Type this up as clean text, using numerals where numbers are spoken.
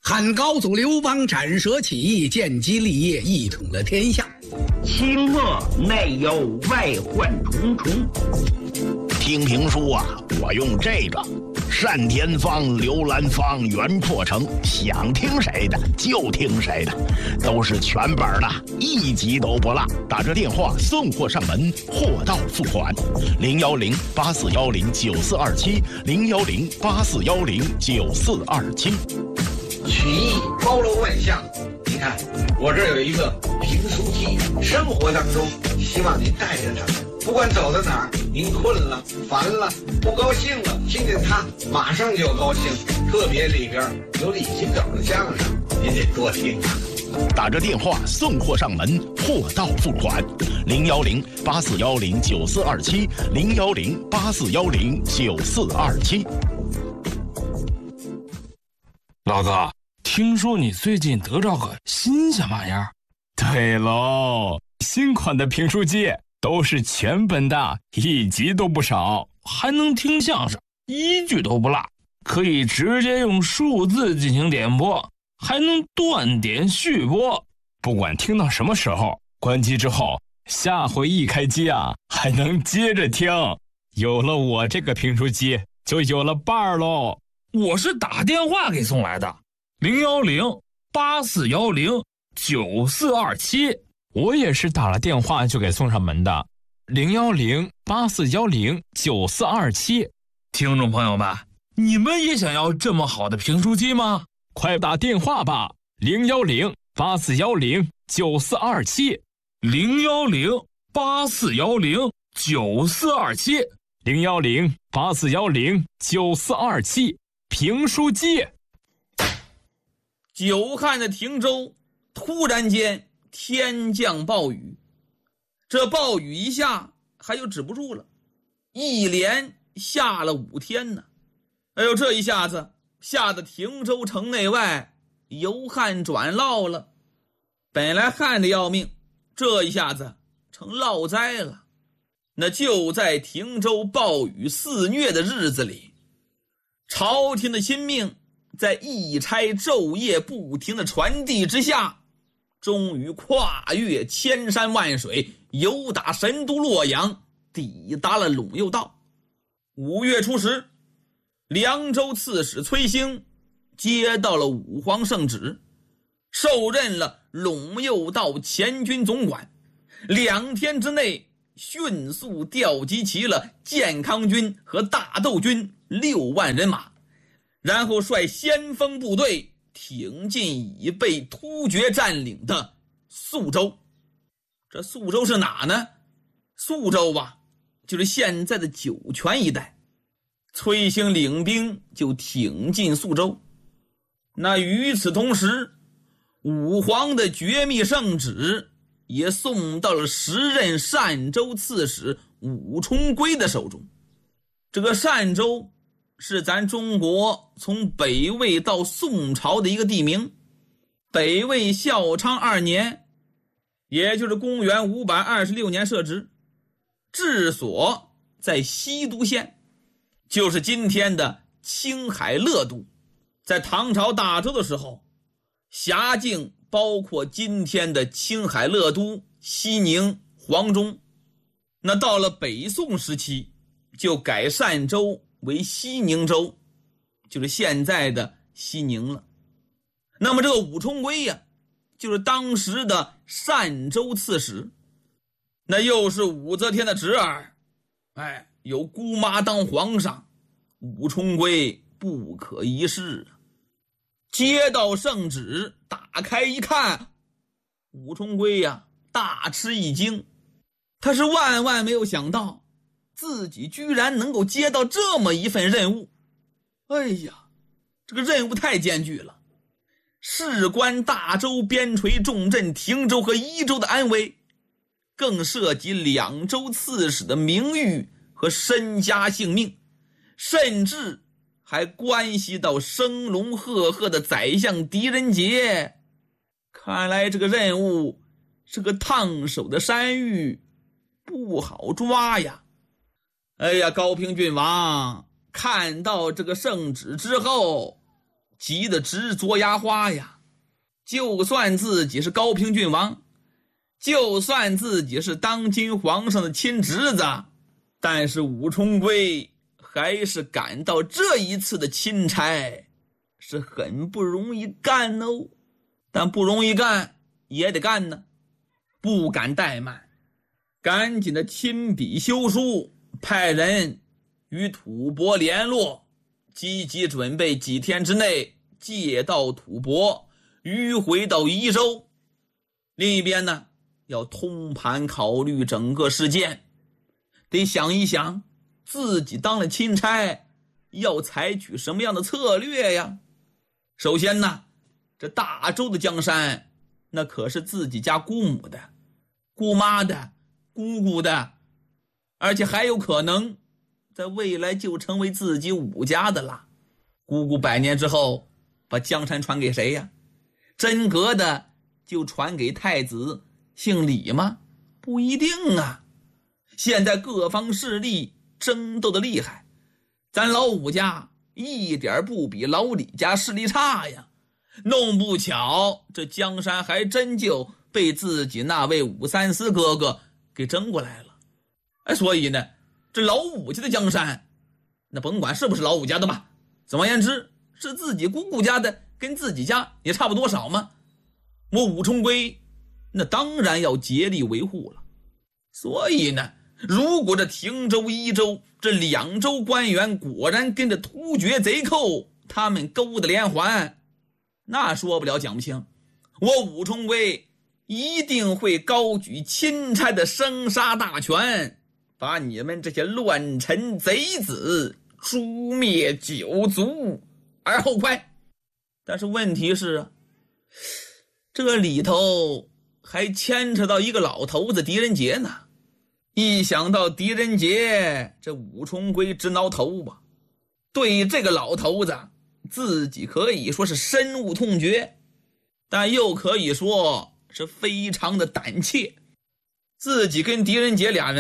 汉高祖刘邦斩蛇起义，建基立业，一统了天下。 清末内忧外患重重。 听评书啊，我用这个单田芳、刘兰芳、袁阔成，想听谁的就听谁的，都是全本的，一集都不落。打着电话送货上门，货到付款。010-8410-9427，010-8410-9427。 曲艺包罗万象，你看我这有一个评书记，生活当中希望您带着它，不管走到哪儿，您困了、烦了、不高兴了，听见它马上就高兴。特别里边有李金斗的相声，您得多听啊。 打着电话送货上门，货到付款。010-8410-9427，010-8410-9427。 老哥，听说你最近得着个新鲜玩意儿？ 对喽，新款的评书机都是全本的，一集都不少， 还能听相声，一句都不落，可以直接用数字进行点播，还能断点续播， 不管听到什么时候，关机之后下回一开机啊，还能接着听。有了我这个评书机，就有了伴儿喽。 我是打电话给送来的，010-8410-9427。 我也是打了电话就给送上门的，010-8410-9427。 听众朋友们，你们也想要这么好的评书机吗？ 快打电话吧，010-8410-9427。 010-8410-9427。 010-8410-9427。评书机。 久旱的汀州突然间天降暴雨，这暴雨一下还就止不住了，一连下了5天呢。哎呦，这一下子吓得汀州城内外由旱转涝了，本来旱得要命，这一下子成涝灾了。那就在汀州暴雨肆虐的日子里，朝廷的亲命在一差昼夜不停的传递之下，终于跨越千山万水，由打神都洛阳抵达了陇右道。5月初10，凉州刺史崔兴接到了武皇圣旨，受任了陇右道前军总管，2天之内迅速调集齐了建康军和大窦军6万人马，然后率先锋部队挺进已被突厥占领的宿州。这宿州是哪呢？宿州啊，就是现在的酒泉一带。崔兴领兵就挺进宿州。那与此同时，武皇的绝密圣旨也送到了时任单州刺史武冲圭的手中。这个单州是咱中国从北魏到宋朝的一个地名。北魏孝昌2年，也就是公元526年设置，治所在西都县，就是今天的青海乐都。在唐朝大周的时候，辖境包括今天的青海乐都、西宁、黄忠。那到了北宋时期，就改单州为西宁州，就是现在的西宁了。那么这个武冲圭呀，就是当时的单州刺史，那又是武则天的侄儿，有姑妈当皇上，武冲圭不可一世啊。接到圣旨，打开一看，武冲圭呀大吃一惊，他是万万没有想到自己居然能够接到这么一份任务。哎呀，这个任务太艰巨了，事关大周边陲重镇汀州和伊州的安危，更涉及2州刺史的名誉和身家性命，甚至还关系到生龙赫赫的宰相狄仁杰。看来这个任务是个烫手的山芋，不好抓呀。哎呀，高平郡王看到这个圣旨之后， 急得直嘬牙花呀。就算自己是高平郡王，就算自己是当今皇上的亲侄子，但是武重圭还是感到这一次的钦差是很不容易干哦。但不容易干也得干呢，不敢怠慢，赶紧的亲笔修书，派人与吐蕃联络，积极准备几天之内借道吐蕃，迂回到宜州。另一边呢，要通盘考虑整个事件，得想一想自己当了钦差要采取什么样的策略呀。首先呢，这大周的江山那可是自己家姑母的、姑妈的、姑姑的，而且还有可能在未来就成为自己武家的了。姑姑100年之后把江山传给谁呀？真格的就传给太子姓李吗？不一定啊。现在各方势力争斗的厉害，咱老武家一点不比老李家势力差呀。弄不巧这江山还真就被自己那位武三思哥哥给争过来了。所以呢，这老武家的江山那甭管是不是老武家的吧，总而言之是自己姑姑家的，跟自己家也差不多少嘛。我武重圭那当然要竭力维护了。所以呢，如果这廷州、宜州这2州官员果然跟着突厥贼寇他们勾的连环，那说不了讲不清，我武重圭一定会高举钦差的生杀大权，把你们这些乱臣贼子诛灭九族而后快。但是问题是这里头还牵扯到一个老头子狄仁杰呢。一想到狄仁杰这武重圭直挠头吧，对这个老头子自己可以说是深恶痛绝，但又可以说是非常的胆怯。自己跟狄仁杰俩人